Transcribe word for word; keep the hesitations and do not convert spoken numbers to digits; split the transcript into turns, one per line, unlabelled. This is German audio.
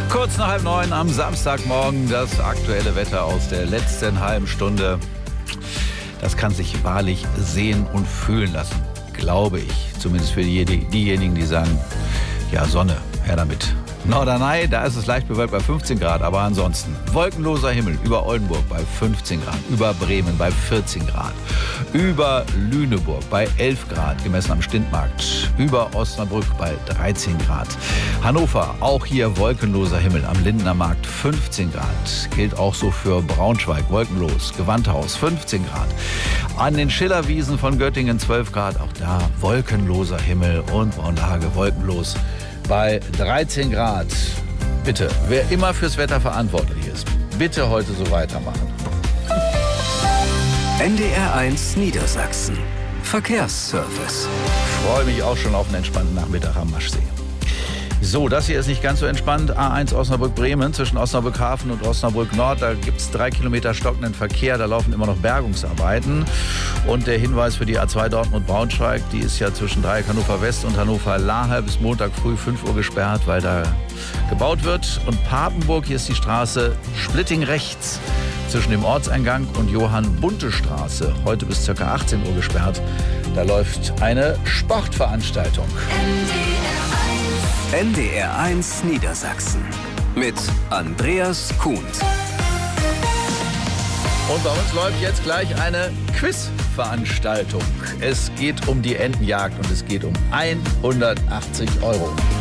Kurz nach halb neun am Samstagmorgen das aktuelle Wetter aus der letzten halben Stunde. Das kann sich wahrlich sehen und fühlen lassen, glaube ich. Zumindest für die, diejenigen, die sagen, ja Sonne, her damit. Norderney, da ist es leicht bewölkt bei fünfzehn Grad, aber ansonsten wolkenloser Himmel über Oldenburg bei fünfzehn Grad, über Bremen bei vierzehn Grad, über Lüneburg bei elf Grad, gemessen am Stintmarkt, über Osnabrück bei dreizehn Grad. Hannover, auch hier wolkenloser Himmel, am Lindener Markt fünfzehn Grad, gilt auch so für Braunschweig, wolkenlos, Gewandhaus fünfzehn Grad. An den Schillerwiesen von Göttingen zwölf Grad, auch da wolkenloser Himmel und Braunlage wolkenlos bei dreizehn Grad. Bitte, wer immer fürs Wetter verantwortlich ist, bitte heute so weitermachen.
N D R eins Niedersachsen. Verkehrsservice.
Ich freue mich auch schon auf einen entspannten Nachmittag am Maschsee. So, das hier ist nicht ganz so entspannt. A eins Osnabrück-Bremen zwischen Osnabrück-Hafen und Osnabrück-Nord. Da gibt es drei Kilometer stockenden Verkehr. Da laufen immer noch Bergungsarbeiten. Und der Hinweis für die A zwei Dortmund-Braunschweig, die ist ja zwischen Dreieck Hannover West und Hannover-Lahe bis Montag früh fünf Uhr gesperrt, weil da gebaut wird. Und Papenburg, hier ist die Straße Splitting rechts zwischen dem Ortseingang und Johann-Bunte-Straße. Heute bis ca. achtzehn Uhr gesperrt. Da läuft eine Sportveranstaltung.
N D R eins Niedersachsen mit Andreas Kuhn.
Und bei uns läuft jetzt gleich eine Quizveranstaltung. Es geht um die Entenjagd und es geht um hundertachtzig Euro.